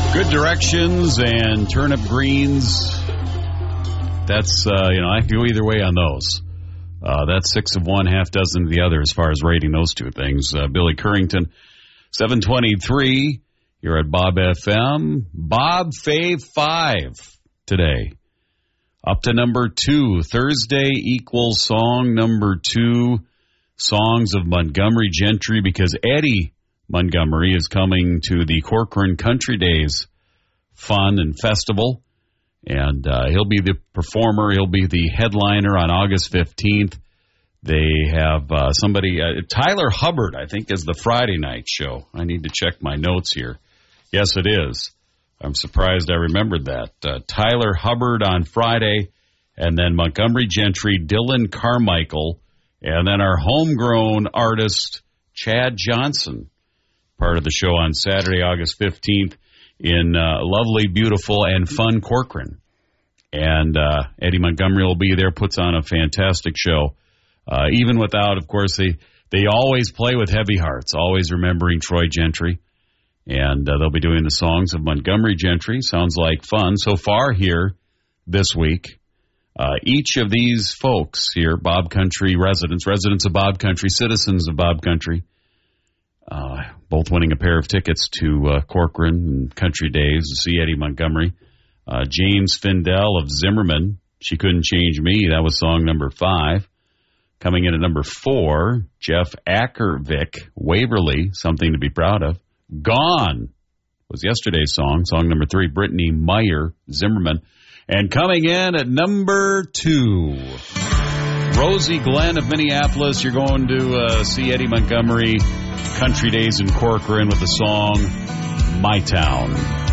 Good directions and turnip greens. That's, I can go either way on those. That's 6 of one, half dozen of the other as far as rating those two things. Billy Currington, 723 here at Bob FM. Bob Fave 5 today. Up to number 2. Thursday equals song number 2. Songs of Montgomery Gentry, because Eddie Montgomery is coming to the Corcoran Country Days Fun and Festival, and he'll be the performer. He'll be the headliner on August 15th. They have somebody, Tyler Hubbard, I think, is the Friday night show. I need to check my notes here. Yes, it is. I'm surprised I remembered that. Tyler Hubbard on Friday, and then Montgomery Gentry, Dylan Carmichael, and then our homegrown artist, Chad Johnson, part of the show on Saturday, August 15th in lovely, beautiful, and fun Corcoran. And Eddie Montgomery will be there, puts on a fantastic show. Even without, of course, they always play with heavy hearts, always remembering Troy Gentry. And they'll be doing the songs of Montgomery Gentry. Sounds like fun. So far here this week, each of these folks here, Bob Country residents of Bob Country, citizens of Bob Country, both winning a pair of tickets to Corcoran and Country Days to see Eddie Montgomery. James Findell of Zimmerman, She Couldn't Change Me. That was song number 5. Coming in at number 4, Jeff Ackervick, Waverly, Something to Be Proud of. Gone was yesterday's song number 3, Brittany Meyer, Zimmerman. And coming in at number 2, Rosie Glenn of Minneapolis. You're going to see Eddie Montgomery, Country Days in Corcoran with the song My Town.